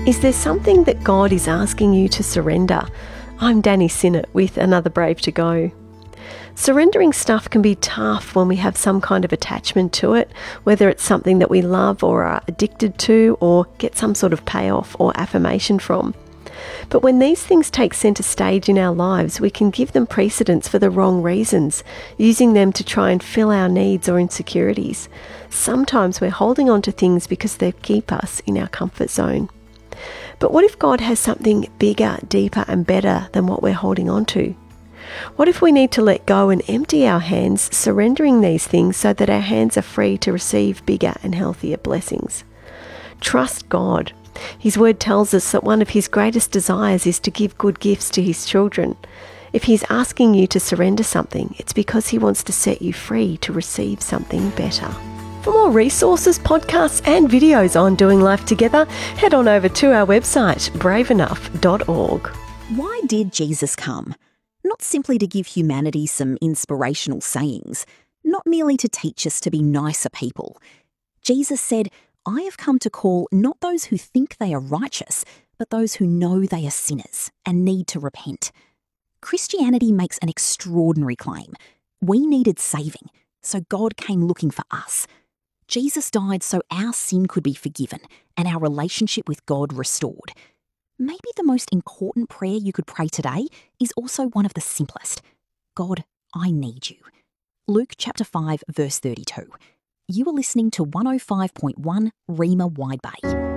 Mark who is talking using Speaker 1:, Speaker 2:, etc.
Speaker 1: Is there something that God is asking you to surrender? I'm Danny Sinnott with Another Brave to Go. Surrendering stuff can be tough when we have some kind of attachment to it, whether it's something that we love or are addicted to or get some sort of payoff or affirmation from. But when these things take centre stage in our lives, we can give them precedence for the wrong reasons, using them to try and fill our needs or insecurities. Sometimes we're holding on to things because they keep us in our comfort zone. But what if God has something bigger, deeper and better than what we're holding on to? What if we need to let go and empty our hands, surrendering these things so that our hands are free to receive bigger and healthier blessings? Trust God. His word tells us that one of his greatest desires is to give good gifts to his children. If he's asking you to surrender something, it's because he wants to set you free to receive something better. For more resources, podcasts and videos on doing life together, head on over to our website, braveenough.org.
Speaker 2: Why did Jesus come? Not simply to give humanity some inspirational sayings, not merely to teach us to be nicer people. Jesus said, "I have come to call not those who think they are righteous, but those who know they are sinners and need to repent." Christianity makes an extraordinary claim. We needed saving, so God came looking for us. Jesus died so our sin could be forgiven and our relationship with God restored. Maybe the most important prayer you could pray today is also one of the simplest. God, I need you. Luke chapter 5, verse 32. You are listening to 105.1 Rhema Wide Bay.